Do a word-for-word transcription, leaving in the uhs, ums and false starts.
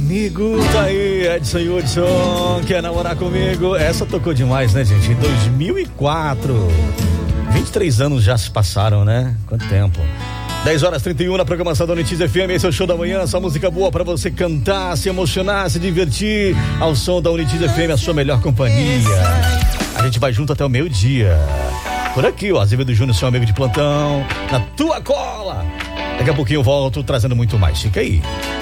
comigo, tá aí, Edson Hudson, quer namorar comigo? Essa tocou demais, né, gente? Em dois mil e quatro, vinte e três anos já se passaram, né? Quanto tempo? dez horas e trinta e um na programação da Unitis F M, esse é o Show da Manhã, essa música boa pra você cantar, se emocionar, se divertir, ao som da Unitis F M, a sua melhor companhia. A gente vai junto até o meio-dia. Por aqui, ó, Azevedo Júnior, seu amigo de plantão, na tua cola. Daqui a pouquinho eu volto trazendo muito mais, fica aí.